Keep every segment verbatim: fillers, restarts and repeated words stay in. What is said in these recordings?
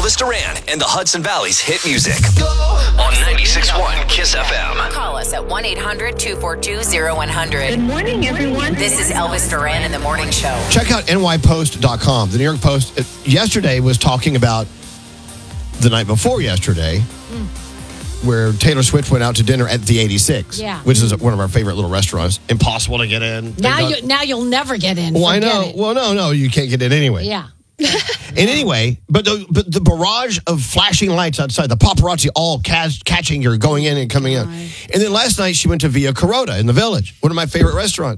Elvis Duran and the Hudson Valley's hit music. On ninety-six point one Kiss F M. Call us at one eight hundred two four two oh one hundred. Good morning, everyone. This is Elvis Duran in the Morning Show. Check out N Y Post dot com. The New York Post uh, yesterday was talking about the night before yesterday, mm. where Taylor Swift went out to dinner at the eighty-six, yeah. which is one of our favorite little restaurants. Impossible to get in. Now, you, now you'll never get in. Well, I know. It. Well, no, no, you can't get in anyway. Yeah. And anyway, but the, but the barrage of flashing lights outside, the paparazzi all cas- catching her going in and coming in. And then last night she went to Via Carota in the Village, one of my favorite restaurants.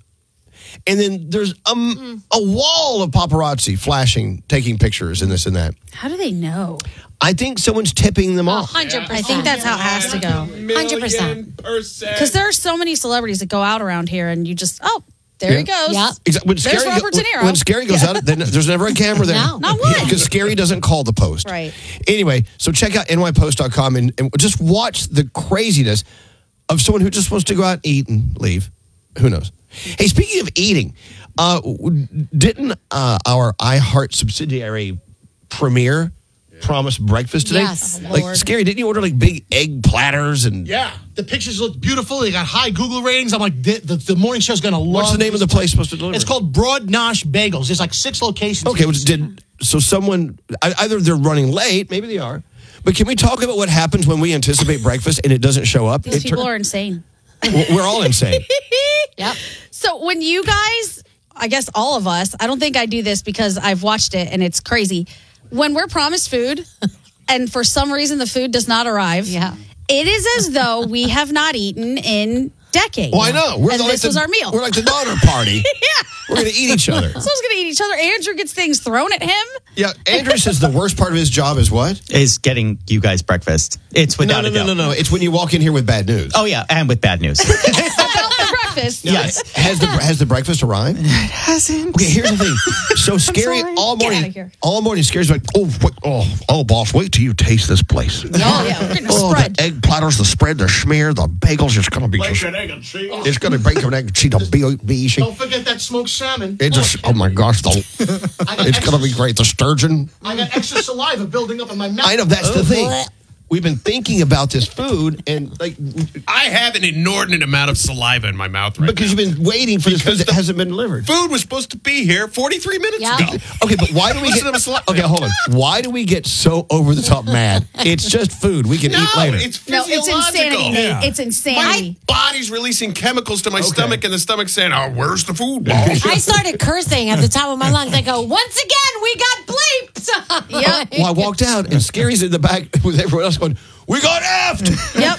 And then there's um, a wall of paparazzi flashing, taking pictures and this and that. How do they know? I think someone's tipping them off. one hundred percent. I think that's how it has to go. one hundred percent. Because there are so many celebrities that go out around here and you just, oh, there Yeah. he goes. Yep. Exactly. When There's Scary Robert go- De Niro. When Scary goes out, then there's never a camera there. No. Not one. Because Scary doesn't call the Post. Right. Anyway, so check out N Y Post dot com and, and just watch the craziness of someone who just wants to go out and eat and leave. Who knows? Hey, speaking of eating, uh, didn't uh, our iHeart subsidiary Premier promise breakfast today? Yes. Oh, Like, Lord. Scary, didn't you order like big egg platters? And Yeah, the pictures look beautiful. They got high Google ratings. I'm like, the, the, the morning show's going to love What's the name of the this place supposed to deliver? It's called Broad Nosh Bagels. There's like six locations. Okay, well, did so someone I- either they're running late, maybe they are. But can we talk about what happens when we anticipate breakfast and it doesn't show up? These It people tur- are insane. We're all insane. Yep. So when you guys, I guess all of us, I don't think I do this because I've watched it and it's crazy. When we're promised food and for some reason the food does not arrive, Yeah. it is as though we have not eaten in decades. Well, I know. We're and like this the, was our meal. We're like the Donner Party. yeah. We're going to eat each other. Someone's going to eat each other. Andrew gets things thrown at him. Yeah, Andrew says the worst part of his job is what? Is getting you guys breakfast. It's No, without no, a no, doubt. no, no. It's when you walk in here with bad news. Oh, yeah, and with bad news. About the breakfast. Yes. Has the has the breakfast arrived? It hasn't. Okay, here's the thing. So Scary sorry. all Get outta morning. here. All morning, Scary's like, oh, wait, oh, oh, boss, wait till you taste this place. Oh, yeah. We're getting a Oh, spread. the egg platters, the spread, the schmear, the bagels. It's gonna be just. Bacon, egg, and cheese. It's gonna be bacon, egg, cheese, the be be Don't forget that smoked salmon. It just. Oh my gosh, the, I got it's extra, gonna be great. The sturgeon. I got extra saliva building up in my mouth. I know that's the thing. We've been thinking about this food and like I have an inordinate amount of saliva in my mouth right because now. you've been waiting for this food Because that the hasn't been delivered. Food was supposed to be here forty-three minutes Yeah. ago. Okay, but why do we Listen get? to the saliva. Okay, hold on. Why do we get so over the top mad? It's just food. We can No, eat later. it's No, it's physiological. insanity, Nate. Yeah. It's insanity. Body's releasing chemicals to my stomach, and the stomach's saying, "Oh, where's the food, boss?" I started cursing at the top of my lungs. I go, once again, we got bleeped. Yep. Well, I walked out and Scary's in the back with everyone else going, "We got effed." Yep.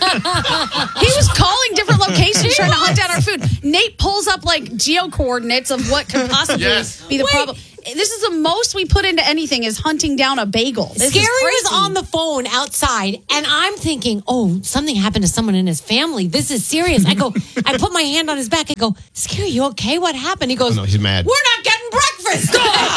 He was calling different locations trying to hunt down our food. Nate pulls up like geo coordinates of what could possibly Yes. be the problem. This is the most we put into anything is hunting down a bagel. This Scary is was crazy. on the phone outside, and I'm thinking, oh, something happened to someone in his family. This is serious. I go, I put my hand on his back. I go, Scary, you okay? What happened? He goes, Oh, no, he's mad. We're not getting breakfast.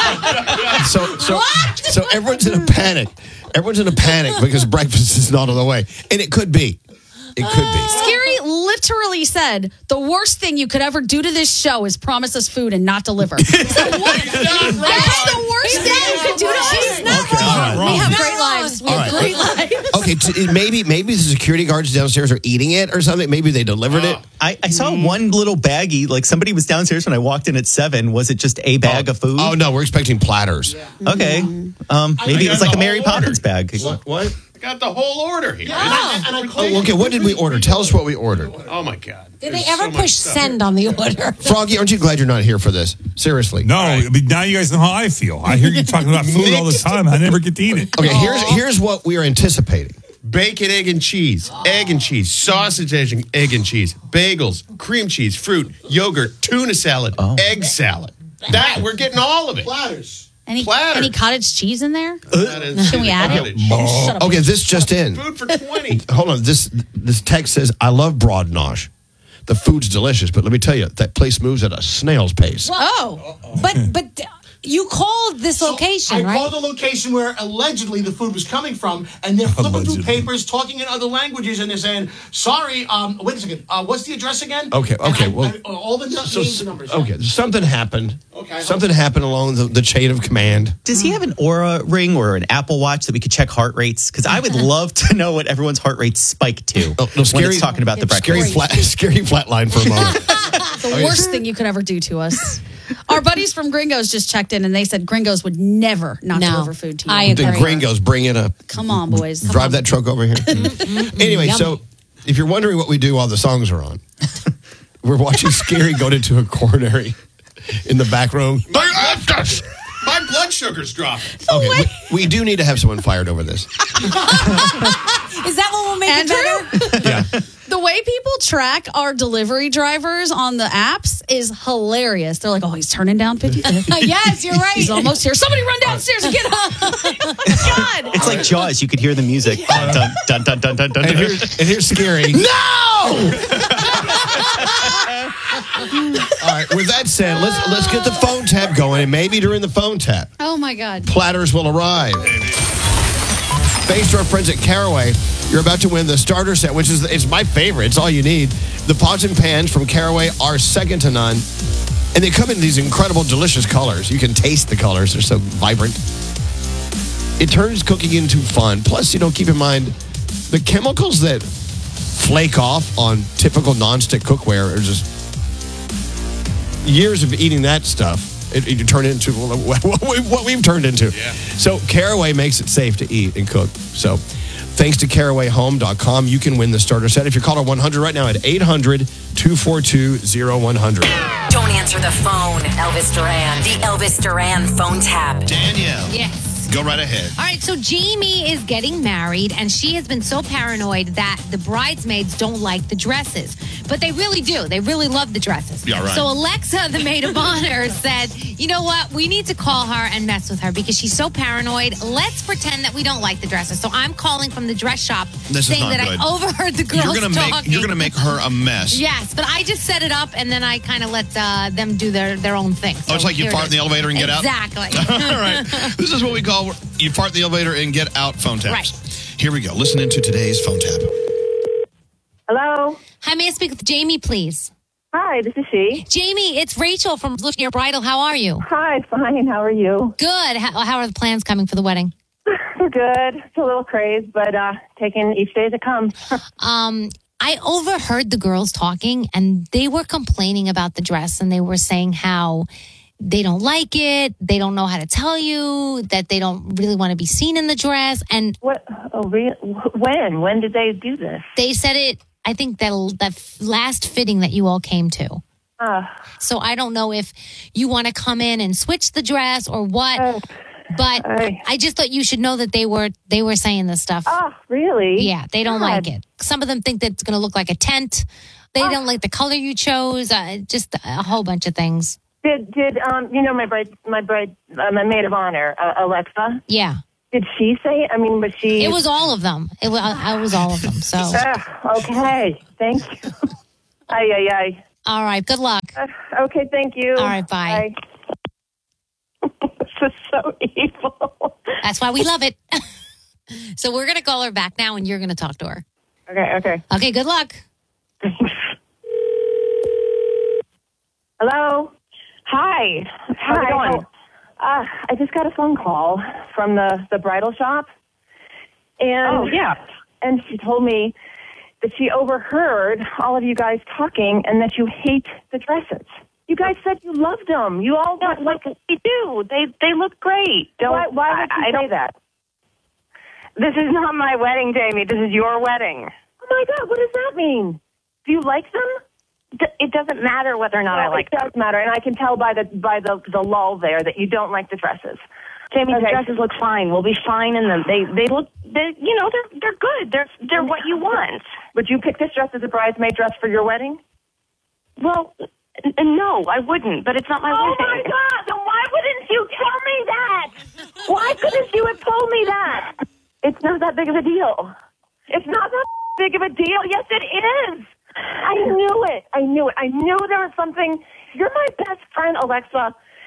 So, so, What? so everyone's in a panic. Everyone's in a panic because breakfast is not on the way, and it could be. It could be. Scary literally said the worst thing you could ever do to this show is promise us food and not deliver. So what? That's the worst thing you could do to us. She's not Okay, all wrong. right. We have Not great wrong. lives. We All have right. great lives. Okay, t- maybe maybe the security guards downstairs are eating it or something. Maybe they delivered it. I, I saw one little baggie. Like somebody was downstairs when I walked in at seven. Was it just a bag of food? Oh no, we're expecting platters. Okay. Um, maybe it was like a Mary Poppins bag. What? What? I got the whole order here. And I, and I claimed Oh, okay, what did we order? Tell us what we ordered. Oh my God! Did There's they ever so much push stuff. send on the order? Froggy, aren't you glad you're not here for this? Seriously. No, I mean, now you guys know how I feel. I hear you talking about food all the time. I never get to eat it. Okay, here's here's what we are anticipating. Bacon, egg, and cheese. Egg and cheese. Sausage, egg, and- egg and cheese. Bagels, cream cheese, fruit, yogurt, tuna salad, egg salad. That we're getting all of it. platters. Any, Platter. any cottage cheese in there? That is- Can we add it? Shut up. Okay, this just in. Food for twenty. Hold on. This this text says, "I love Broad Nosh. The food's delicious, but let me tell you, that place moves at a snail's pace." Oh. But but you called called this So location, I right? called the location where allegedly the food was coming from, and they're flipping Allegedly. through papers, talking in other languages, and they're saying, "Sorry, um, wait a second. Uh, what's the address again?" Okay, And okay, I- well- I- all the So, names and numbers. okay, something happened. Okay. Something happened along the, the chain of command. Does he have an Aura ring or an Apple Watch that we could check heart rates? Because I would love to know what everyone's heart rates spike to Oh, no, when scary- it's talking about the Scary breakfast. flat, scary flat line for a moment. The worst thing you could ever do to us. Our buddies from Gringos just checked in and they said Gringos would never not No, deliver food to you. I agree. The Gringos bring in a Come on, boys. Come drive on. that truck over here. Anyway, Yummy. so if you're wondering what we do while the songs are on, we're watching Scary go into a coronary in the back room. My blood sugar's dropped. Okay, we, we do need to have someone fired over this. Is that what will make Andrew? it better? Yeah. The way people track our delivery drivers on the apps is hilarious. They're like, oh, he's turning down fifty-fifth. Yes, you're right. He's almost here. Somebody run downstairs and get him. Oh my God. It's like Jaws. You could hear the music. Dun, dun, dun, dun, dun, dun, And, dun. here, and here's Scary. No! All right, with that said, let's let's get the phone tap going, and maybe during the phone tap, Oh my God. platters will arrive. Thanks to our friends at Caraway, you're about to win the starter set, which is it's my favorite. It's all you need. The pots and pans from Caraway are second to none, and they come in these incredible, delicious colors. You can taste the colors; they're so vibrant. It turns cooking into fun. Plus, you know, keep in mind the chemicals that flake off on typical nonstick cookware are just years of eating that stuff. It, it turned into what, we, what we've turned into. Yeah. So Caraway makes it safe to eat and cook. So thanks to caraway home dot com, you can win the starter set. If you're caller one hundred right now at eight hundred, two four two, zero one hundred. Don't answer the phone, Elvis Duran. The Elvis Duran phone tap. Danielle, Yes. go right ahead. All right, so Jamie is getting married, and she has been so paranoid that the bridesmaids don't like the dresses. But they really do. They really love the dresses. Yeah, right. So Alexa, the maid of honor, said, you know what? We need to call her and mess with her because she's so paranoid. Let's pretend that we don't like the dresses. So I'm calling from the dress shop This is saying not that good. I overheard the girls You're gonna make talking. you're gonna make her a mess. Yes, but I just set it up, and then I kind of let uh, them do their, their own thing. Oh, it's So like you here it fart in is. the elevator and get out? Exactly. All right. This is what we call you fart in the elevator and get out phone taps. Right. Here we go. Listen into today's phone tap. Hello. Hi, may I speak with Jamie, please? Hi, this is she. Jamie, it's Rachel from Look Near Bridal. How are you? Hi, fine. How are you? Good. How, how are the plans coming for the wedding? Good. It's a little crazed, but uh, taking each day as it comes. Um, I overheard the girls talking, and they were complaining about the dress, and they were saying how they don't like it, they don't know how to tell you, that they don't really want to be seen in the dress, and What? Oh, re- when? When did they do this? they said it. I think that that last fitting that you all came to. Uh, So I don't know if you want to come in and switch the dress or what. Oh. But I- I just thought you should know that they were they were saying this stuff. oh, really? Yeah, they don't God. like it. Some of them think that it's going to look like a tent. They Oh. don't like the color you chose. Uh, just a whole bunch of things. Did did um you know my bride my bride uh, my maid of honor uh, Alexa? Yeah, Did she say it? I mean, was she? it was all of them. It was, I was all of them. So, Ah, okay. Thank you. Ay ay ay. all right. Good luck. Uh, okay. Thank you. All right, bye. Bye. This is so evil. That's why we love it. So we're going to call her back now, and you're going to talk to her. Okay. Okay. Okay. Good luck. Thanks. Hello. Hi. How's it going? Uh, I just got a phone call from the, the bridal shop. And Oh, yeah. And she told me that she overheard all of you guys talking and that you hate the dresses. You guys said you loved them. You all No, like they do. They they look great. Don't, why, why would I, you I say don't, that? This is not my wedding, Jamie. This is your wedding. Oh my God, what does that mean? Do you like them? D- It doesn't matter whether or not I Well, like it does matter, and I can tell by the by the, the lull there that you don't like the dresses. Jamie, the Okay. dresses look fine. We'll be fine in them. They they look they you know they're they're good. They're they're what you want. Would you pick this dress as a bridesmaid dress for your wedding? Well, n- n- no, I wouldn't. But it's not my Oh wedding. my God! Then why wouldn't you tell me that? Why couldn't you have told me that? It's not that big of a deal. It's not that big of a deal. Yes, it is. I knew it. I knew it. I knew there was something. You're my best friend, Alexa,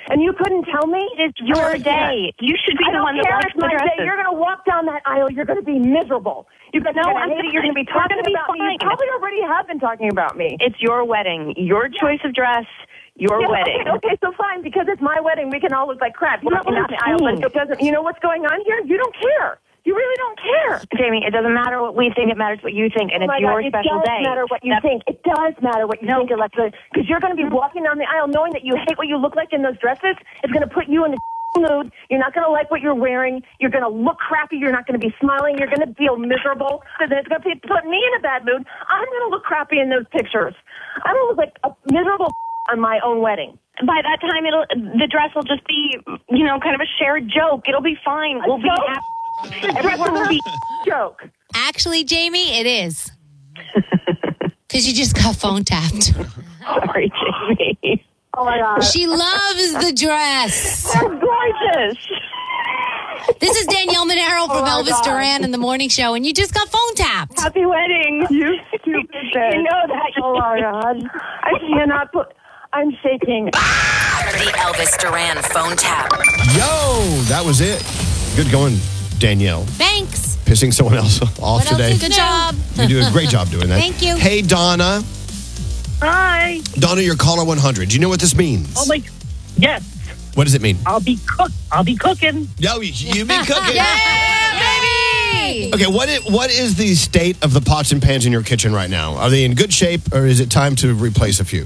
And you couldn't tell me? It's your day. You should be I the don't one that care. likes It's the my day. dresses. You're going to walk down that aisle. You're going to be miserable. You're going to No, you're I'm gonna, gonna- you're going to be talking you're gonna be about me. You fine. probably already have been talking about me. It's your wedding. Your choice of dress. Your Yeah, wedding. Okay, okay, so fine. Because it's my wedding, we can all look like crap. You're walking down the aisle, but it doesn't. You know what's going on here? You don't care. You really don't care. Jamie, it doesn't matter what we think. It matters what you think, and Oh it's my your God, special it does day. matter what you That- think. It does matter what you No. think, Alexa, because you're going to be walking down the aisle knowing that you hate what you look like in those dresses. It's going to put you in the mood. You're not going to like what you're wearing. You're going to look crappy. You're not going to be smiling. You're going to feel miserable. And then it's going to put me in a bad mood. I'm going to look crappy in those pictures. I'm going to look like a miserable on my own wedding. By that time, it'll the dress will just be, you know, kind of a shared joke. It'll be fine. We'll be joke? happy. The dress Everyone will is be. a joke. Actually, Jamie, it is. Because you just got phone tapped. Sorry, Jamie. Oh my God. She loves the dress. They're gorgeous. This is Danielle Monero from Oh my Elvis God. Duran in the Morning Show, and you just got phone tapped. Happy wedding. You stupid bitch. You know that. Oh my God. I cannot put. I'm shaking. The Elvis Duran phone tap. Yo, that was it. Good going, Danielle. Thanks. Pissing someone else off What else today. is Good job. You do a great job doing that. Thank you. Hey, Donna. Hi. Donna, you're caller one hundred. Do you know what this means? Oh my. Yes. What does it mean? I'll be cook. I'll be cooking. Yo, you, you be cooking. Yeah, baby. Okay, what is, what is the state of the pots and pans in your kitchen right now? Are they in good shape, or is it time to replace a few?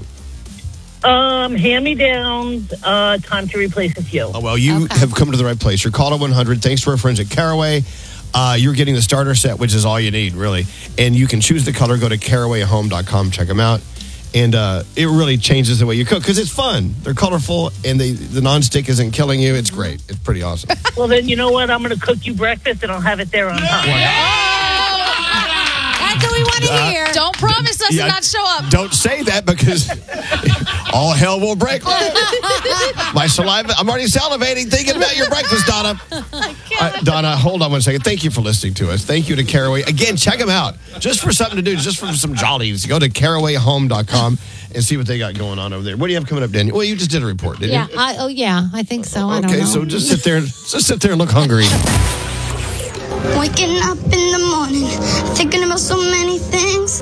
Um, hand me downs. Uh, time to replace a few. Oh, well, you Okay. have come to the right place. You're caller one hundred. Thanks to our friends at Caraway. Uh, you're getting the starter set, which is all you need, really. And you can choose the color. Go to caraway home dot com. Check them out. And uh, it really changes the way you cook because it's fun. They're colorful, and they, the nonstick isn't killing you. It's great. It's pretty awesome. Well, then you know what? I'm going to cook you breakfast, and I'll have it there on top. That's what we want to Uh, hear. Don't promise us Yeah, and not show up. Don't say that because all hell will break loose. My saliva, I'm already salivating thinking about your breakfast, Donna. Uh, Donna, hold on one second. Thank you for listening to us. Thank you to Caraway. Again, check them out. Just for something to do, just for some jollies. Go to caraway home dot com and see what they got going on over there. What do you have coming up, Daniel? Well, you just did a report, didn't Yeah. you? I, oh, yeah. I think so. I don't Okay, know. so just sit there, just sit there and look hungry. Waking up in the morning, thinking about so many things.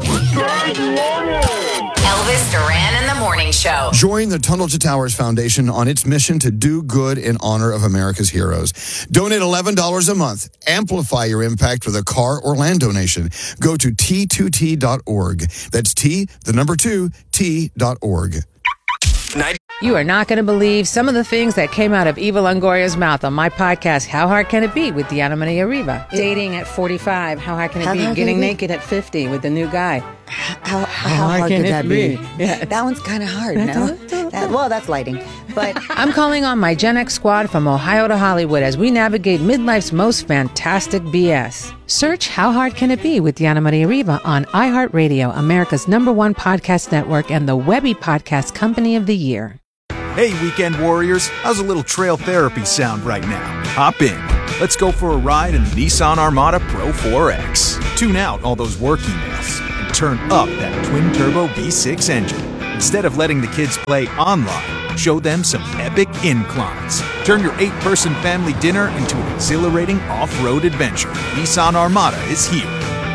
Elvis Duran in the Morning Show. Join the Tunnel to Towers Foundation on its mission to do good in honor of America's heroes. Donate eleven dollars a month. Amplify your impact with a car or land donation. Go to T two T dot org. That's T, the number two, T dot org. You are not going to believe some of the things that came out of Eva Longoria's mouth on my podcast, How Hard Can It Be, with Diana Maria Riva. Dating at forty-five, how hard can it How be? hard can Getting it be? naked at fifty with the new guy. How, how hard can could it that be? be? Yeah. That one's kind of hard, no? That- well, that's lighting. But I'm calling on my Gen X squad from Ohio to Hollywood as we navigate midlife's most fantastic B S. Search How Hard Can It Be with Diana Maria Riva on iHeartRadio, America's number one podcast network and the Webby Podcast Company of the Year. Hey, weekend warriors, how's a little trail therapy sound right now? Hop in. Let's go for a ride in the Nissan Armada Pro four X. Tune out all those work emails and turn up that twin-turbo V six engine. Instead of letting the kids play online, show them some epic inclines. Turn your eight-person family dinner into an exhilarating off-road adventure. Nissan Armada is here.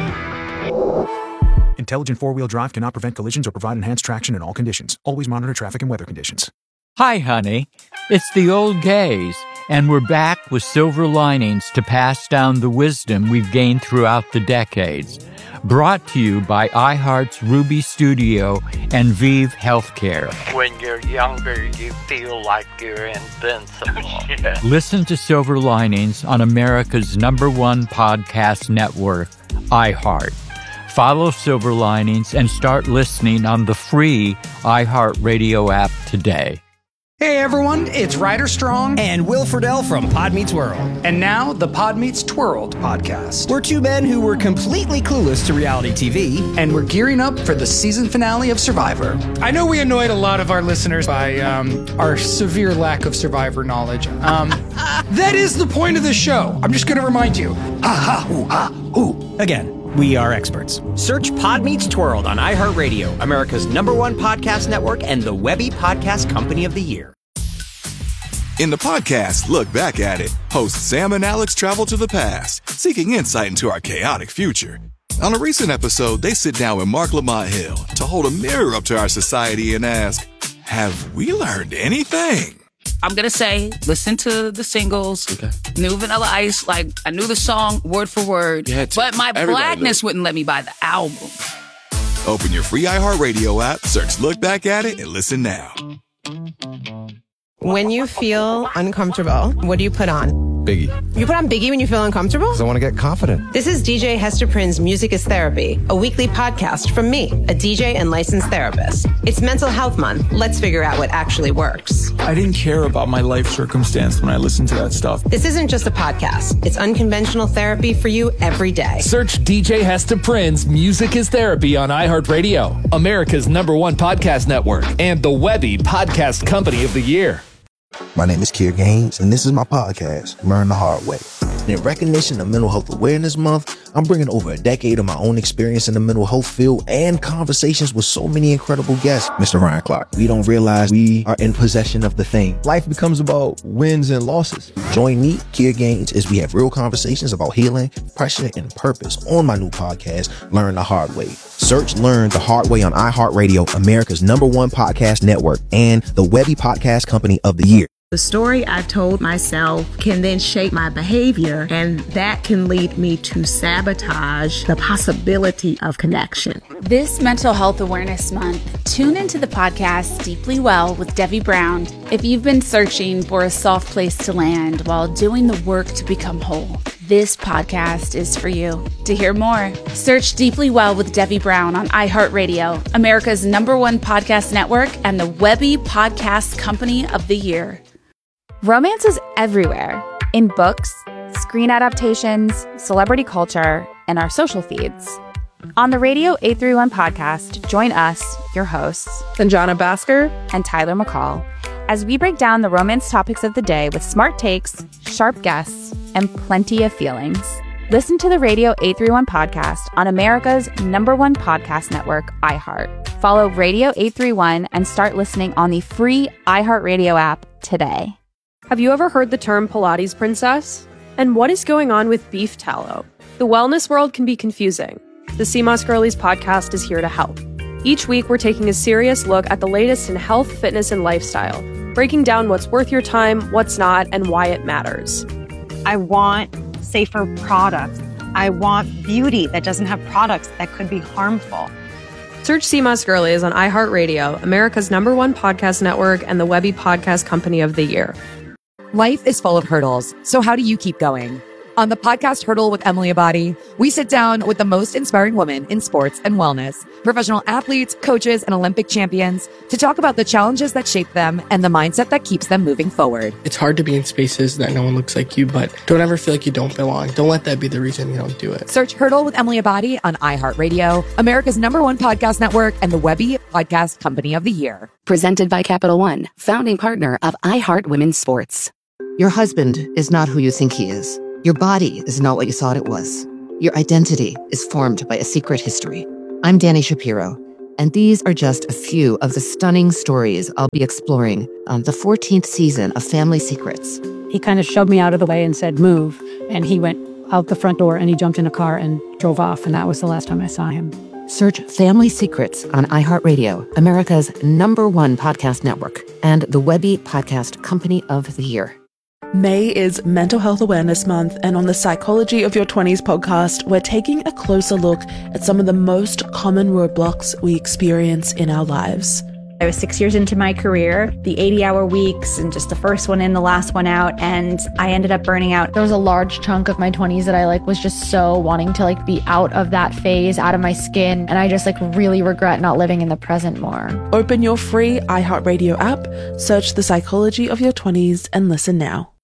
Intelligent four-wheel drive cannot prevent collisions or provide enhanced traction in all conditions. Always monitor traffic and weather conditions. Hi, honey. It's the old gays, and we're back with silver linings to pass down the wisdom we've gained throughout the decades. Brought to you by iHeart's Ruby Studio and Vive Healthcare. When you're younger, you feel like you're invincible. Yeah. Listen to Silver Linings on America's number one podcast network, iHeart. Follow Silver Linings and start listening on the free iHeartRadio app today. Hey everyone, it's Ryder Strong and Will Friedle from Pod Meets World. And now, the Pod Meets Twirled podcast. We're two men who were completely clueless to reality T V, and we're gearing up for the season finale of Survivor. I know we annoyed a lot of our listeners by um, our severe lack of Survivor knowledge. Um, that is the point of the show. I'm just going to remind you. Aha, ooh, ah, ooh. Again, we are experts. Search Pod Meets Twirled on iHeartRadio, America's number one podcast network and the Webby Podcast Company of the Year. In the podcast, Look Back at It, hosts Sam and Alex travel to the past, seeking insight into our chaotic future. On a recent episode, they sit down with Mark Lamont Hill to hold a mirror up to our society and ask, have we learned anything? I'm going to say, listen to the singles, okay. New Vanilla Ice, like, I knew the song word for word, but my blackness wouldn't let me buy the album. Open your free iHeartRadio app, search Look Back at It, and listen now. When you feel uncomfortable, what do you put on? Biggie. You put on Biggie when you feel uncomfortable? Because I want to get confident. This is D J Hester Prynne's Music is Therapy, a weekly podcast from me, a D J and licensed therapist. It's Mental Health Month. Let's figure out what actually works. I didn't care about my life circumstance when I listened to that stuff. This isn't just a podcast. It's unconventional therapy for you every day. Search D J Hester Prynne's Music is Therapy on iHeartRadio, America's number one podcast network, and the Webby Podcast Company of the Year. My name is Kier Gaines, and this is my podcast, Learn the Hard Way. In recognition of Mental Health Awareness Month, I'm bringing over a decade of my own experience in the mental health field and conversations with so many incredible guests. Mister Ryan Clark, we don't realize we are in possession of the thing. Life becomes about wins and losses. Join me, Kier Gaines, as we have real conversations about healing, pressure, and purpose on my new podcast, Learn the Hard Way. Search Learn the Hard Way on iHeartRadio, America's number one podcast network, and the Webby Podcast Company of the Year. The story I told myself can then shape my behavior, and that can lead me to sabotage the possibility of connection. This Mental Health Awareness Month, tune into the podcast Deeply Well with Debbie Brown if you've been searching for a soft place to land while doing the work to become whole. This podcast is for you. To hear more, search Deeply Well with Debbie Brown on iHeartRadio, America's number one podcast network, and the Webby Podcast Company of the Year. Romance is everywhere, in books, screen adaptations, celebrity culture, and our social feeds. On the Radio eight thirty-one podcast, join us, your hosts, Sanjana Bhaskar and Tyler McCall, as we break down the romance topics of the day with smart takes, sharp guests, and plenty of feelings. Listen to the Radio eight thirty-one podcast on America's number one podcast network, iHeart. Follow Radio eight thirty-one and start listening on the free iHeartRadio app today. Have you ever heard the term Pilates princess? And what is going on with beef tallow? The wellness world can be confusing. The C M O S Girlies podcast is here to help. Each week, we're taking a serious look at the latest in health, fitness, and lifestyle, breaking down what's worth your time, what's not, and why it matters. I want safer products. I want beauty that doesn't have products that could be harmful. Search C M O S Girlies on iHeartRadio, America's number one podcast network, and the Webby Podcast Company of the Year. Life is full of hurdles, so how do you keep going? On the podcast Hurdle with Emily Abadi, we sit down with the most inspiring women in sports and wellness, professional athletes, coaches, and Olympic champions to talk about the challenges that shape them and the mindset that keeps them moving forward. It's hard to be in spaces that no one looks like you, but don't ever feel like you don't belong. Don't let that be the reason you don't do it. Search Hurdle with Emily Abadi on iHeartRadio, America's number one podcast network, and the Webby Podcast Company of the Year. Presented by Capital One, founding partner of iHeart Women's Sports. Your husband is not who you think he is. Your body is not what you thought it was. Your identity is formed by a secret history. I'm Danny Shapiro, and these are just a few of the stunning stories I'll be exploring on the fourteenth season of Family Secrets. He kind of shoved me out of the way and said, move. And he went out the front door and he jumped in a car and drove off. And that was the last time I saw him. Search Family Secrets on iHeartRadio, America's number one podcast network, and the Webby Podcast Company of the Year. May is Mental Health Awareness Month, and on the Psychology of Your twenties podcast, we're taking a closer look at some of the most common roadblocks we experience in our lives. I was six years into my career, the eighty-hour weeks, and just the first one in, the last one out, and I ended up burning out. There was a large chunk of my twenties that I like was just so wanting to like be out of that phase, out of my skin, and I just like really regret not living in the present more. Open your free iHeartRadio app, search The Psychology of Your twenties, and listen now.